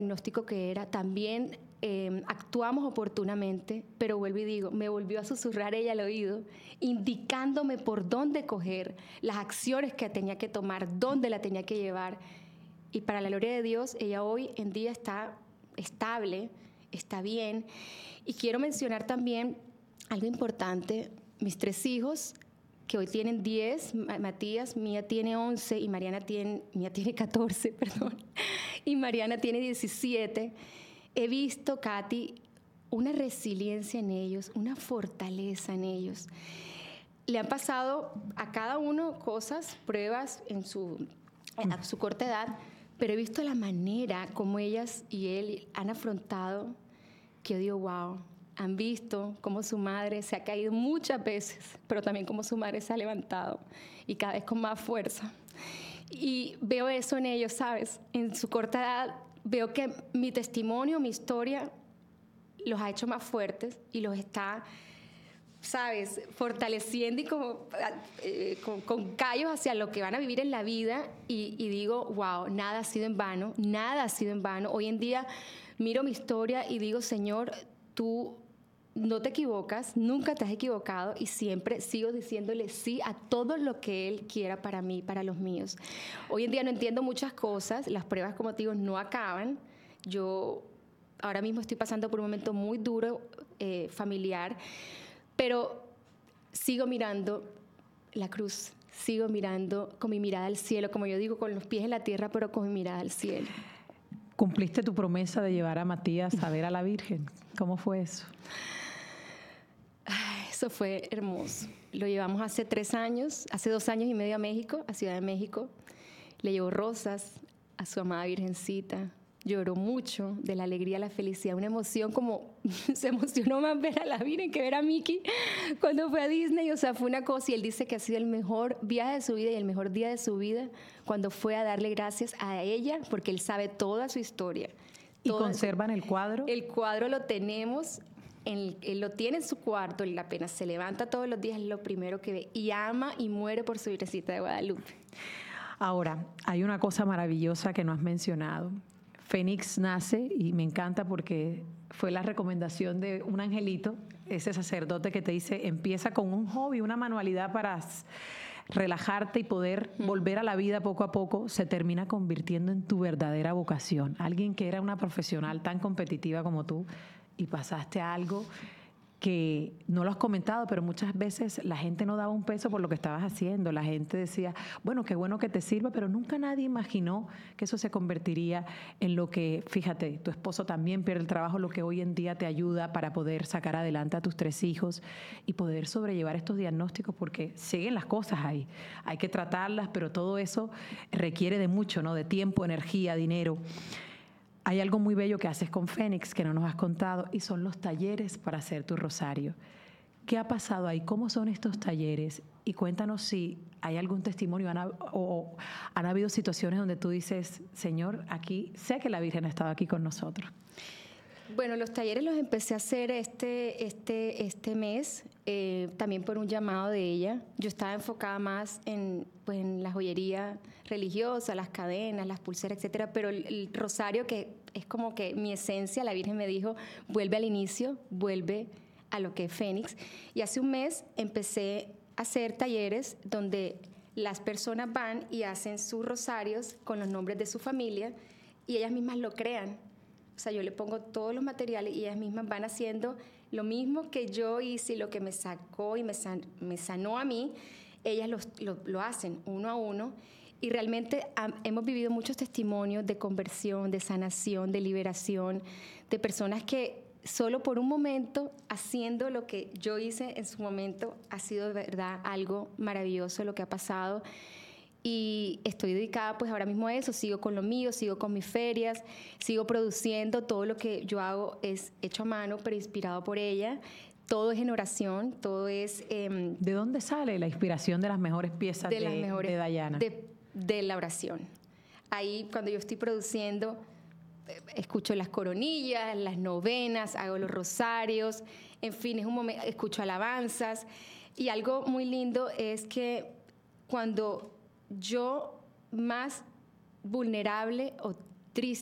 diagnóstico que era, también actuamos oportunamente, pero vuelvo y digo, me volvió a susurrar ella al oído, indicándome por dónde coger, las acciones que tenía que tomar, dónde la tenía que llevar. Y para la gloria de Dios, ella hoy en día está estable, está bien. Y quiero mencionar también algo importante, mis 3 hijos, que hoy tienen 10, Matías, Mía tiene 11 y Mía tiene 14, perdón, y Mariana tiene 17. He visto, Katy, una resiliencia en ellos, una fortaleza en ellos. Le han pasado a cada uno cosas, pruebas a su corta edad, pero he visto la manera como ellas y él han afrontado, que yo digo, wow. Han visto cómo su madre se ha caído muchas veces, pero también cómo su madre se ha levantado y cada vez con más fuerza. Y veo eso en ellos, ¿sabes? En su corta edad veo que mi testimonio, mi historia, los ha hecho más fuertes y los está, ¿sabes?, fortaleciendo y como con callos hacia lo que van a vivir en la vida. Y digo, wow, nada ha sido en vano, nada ha sido en vano. Hoy en día miro mi historia y digo, Señor, tú no te equivocas, nunca te has equivocado y siempre sigo diciéndole sí a todo lo que Él quiera para mí, para los míos. Hoy en día no entiendo muchas cosas, las pruebas, como te digo, no acaban. Yo ahora mismo estoy pasando por un momento muy duro, familiar, pero sigo mirando la cruz, sigo mirando con mi mirada al cielo, como yo digo, con los pies en la tierra, pero con mi mirada al cielo. ¿Cumpliste tu promesa de llevar a Matías a ver a la Virgen? ¿Cómo fue eso? Eso fue hermoso. Lo llevamos hace 2 años y medio a México, a Ciudad de México. Le llevó rosas a su amada Virgencita. Lloró mucho de la alegría, la felicidad, una emoción como se emocionó más ver a la Virgen que ver a Mickey cuando fue a Disney. O sea, fue una cosa, y él dice que ha sido el mejor viaje de su vida y el mejor día de su vida cuando fue a darle gracias a ella, porque él sabe toda su historia. ¿Y conservan el cuadro? El cuadro lo tenemos, él lo tiene en su cuarto, él apenas se levanta todos los días, es lo primero que ve, y ama y muere por su Virgencita de Guadalupe. Ahora, hay una cosa maravillosa que no has mencionado. Fénix nace, y me encanta porque fue la recomendación de un angelito, ese sacerdote que te dice, empieza con un hobby, una manualidad para relajarte y poder volver a la vida poco a poco, se termina convirtiendo en tu verdadera vocación. Alguien que era una profesional tan competitiva como tú y pasaste a algo que no lo has comentado, pero muchas veces la gente no daba un peso por lo que estabas haciendo. La gente decía, bueno, qué bueno que te sirva, pero nunca nadie imaginó que eso se convertiría en lo que, fíjate, tu esposo también pierde el trabajo, lo que hoy en día te ayuda para poder sacar adelante a tus 3 hijos y poder sobrellevar estos diagnósticos, porque siguen las cosas ahí. Hay que tratarlas, pero todo eso requiere de mucho, ¿no? De tiempo, energía, dinero. Hay algo muy bello que haces con Fénix que no nos has contado, y son los talleres para hacer tu rosario. ¿Qué ha pasado ahí? ¿Cómo son estos talleres? Y cuéntanos si hay algún testimonio o han habido situaciones donde tú dices, Señor, aquí sé que la Virgen ha estado aquí con nosotros. Bueno, los talleres los empecé a hacer este mes, también por un llamado de ella. Yo estaba enfocada más en la joyería religiosa, las cadenas, las pulseras, etcétera, pero el rosario, que es como que mi esencia, la Virgen me dijo, vuelve al inicio, vuelve a lo que es Fénix. Y hace un mes empecé a hacer talleres donde las personas van y hacen sus rosarios con los nombres de su familia y ellas mismas lo crean. O sea, yo le pongo todos los materiales y ellas mismas van haciendo lo mismo que yo hice y lo que me sacó y me sanó a mí, ellas lo hacen uno a uno. Y realmente hemos vivido muchos testimonios de conversión, de sanación, de liberación, de personas que solo por un momento, haciendo lo que yo hice en su momento, ha sido de verdad algo maravilloso lo que ha pasado. Y estoy dedicada pues ahora mismo a eso, sigo con lo mío, sigo con mis ferias, sigo produciendo, todo lo que yo hago es hecho a mano, pero inspirado por ella, todo es en oración, todo es... ¿De dónde sale la inspiración de las mejores piezas de Dayana? De la oración. Ahí cuando yo estoy produciendo, escucho las coronillas, las novenas, hago los rosarios, en fin, es un momento, escucho alabanzas. Y algo muy lindo es que cuando yo más vulnerable o triste